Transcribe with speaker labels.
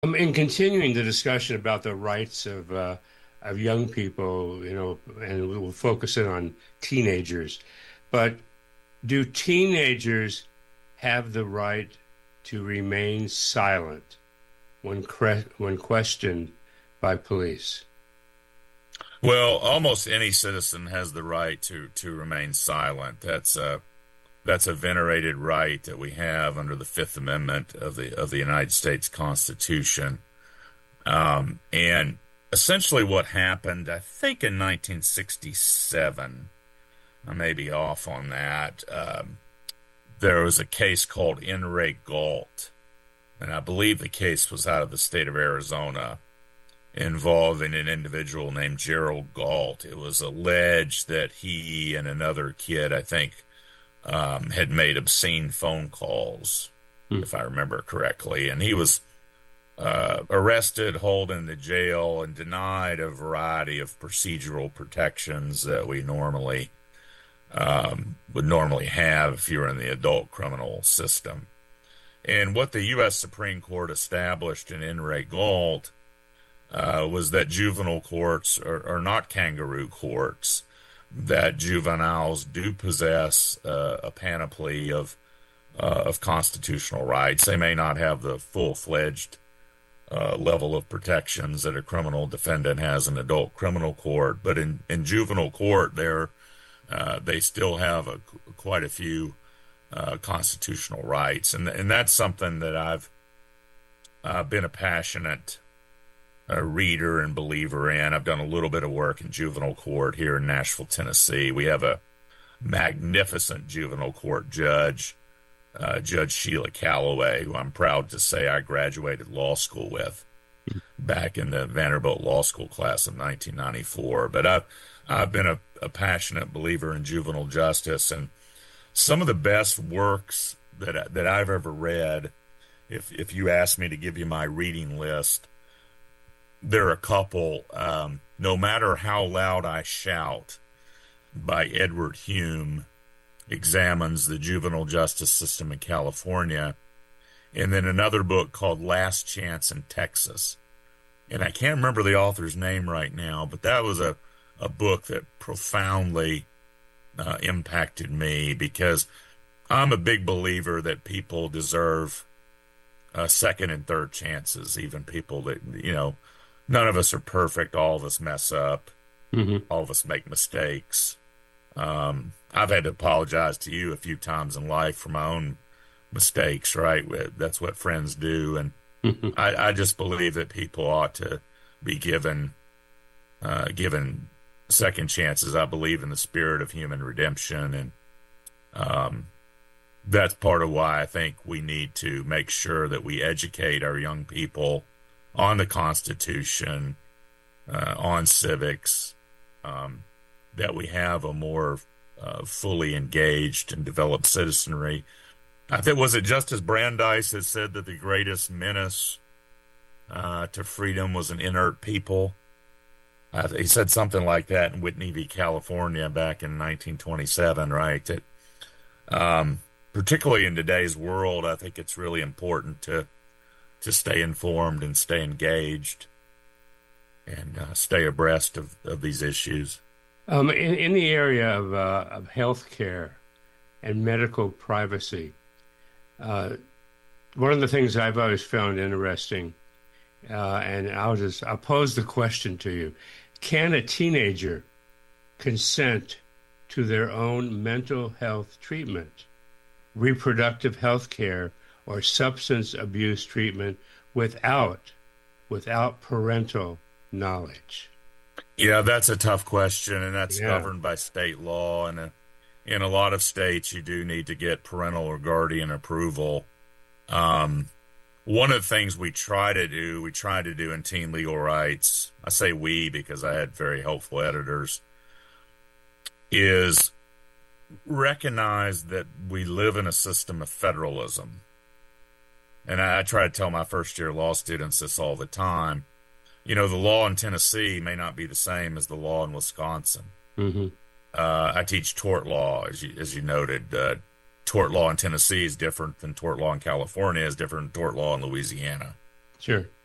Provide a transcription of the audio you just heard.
Speaker 1: In continuing the discussion about the rights of young people, and we'll focus in on teenagers, but do teenagers have the right to remain silent when questioned by police?
Speaker 2: Well, almost any citizen has the right to remain silent. That's a venerated right that we have under the Fifth Amendment of the United States Constitution. And essentially, what happened, I think, in 1967, I may be off on that. There was a case called In re Galt, and I believe the case was out of the state of Arizona, involving an individual named Gerald Galt. It was alleged that he and another kid, I think, had made obscene phone calls,
Speaker 1: Hmm.
Speaker 2: if I remember correctly, and he was arrested, hauled into jail, and denied a variety of procedural protections that we normally would normally have if you were in the adult criminal system. And what the U.S. Supreme Court established in re Galt was that juvenile courts are not kangaroo courts, that juveniles do possess a panoply of constitutional rights. They may not have the full-fledged level of protections that a criminal defendant has in adult criminal court, but in juvenile court, they still have quite a few constitutional rights, and that's something that I've been a passionate reader and believer in. I've done a little bit of work in juvenile court here in Nashville, Tennessee. We have a magnificent juvenile court judge, Judge Sheila Calloway, who I'm proud to say I graduated law school with back in the Vanderbilt Law School class of 1994. But I've been a passionate believer in juvenile justice, and some of the best works that I've ever read, if you ask me to give you my reading list, there are a couple. No Matter How Loud I Shout by Edward Hume examines the juvenile justice system in California. And then another book called Last Chance in Texas. And I can't remember the author's name right now, but that was a book that profoundly impacted me, because I'm a big believer that people deserve second and third chances, even people that, none of us are perfect. All of us mess up.
Speaker 1: Hmm.
Speaker 2: All of us make mistakes. I've had to apologize to you a few times in life for my own mistakes, right? That's what friends do. And I just believe that people ought to be given second chances. I believe in the spirit of human redemption. And that's part of why I think we need to make sure that we educate our young people on the Constitution, on civics, that we have a more fully engaged and developed citizenry. I think, was it Justice Brandeis that said that the greatest menace to freedom was an inert people? He said something like that in Whitney v. California back in 1927, right? That particularly in today's world, I think it's really important to stay informed and stay engaged and stay abreast of these issues.
Speaker 1: In the area of healthcare and medical privacy, one of the things I've always found interesting, and I'll pose the question to you: can a teenager consent to their own mental health treatment, reproductive health care, or substance abuse treatment without parental knowledge?
Speaker 2: Yeah, that's a tough question, and that's
Speaker 1: Yeah.
Speaker 2: governed by state law. And in a lot of states, you do need to get parental or guardian approval. One of the things we try to do in Teen Legal Rights, I say we because I had very helpful editors, is recognize that we live in a system of federalism. And I try to tell my first year law students this all the time. The law in Tennessee may not be the same as the law in Wisconsin.
Speaker 1: Hmm.
Speaker 2: I teach tort law, as you noted. Tort law in Tennessee is different than tort law in California, is different than tort law in Louisiana.
Speaker 1: Sure.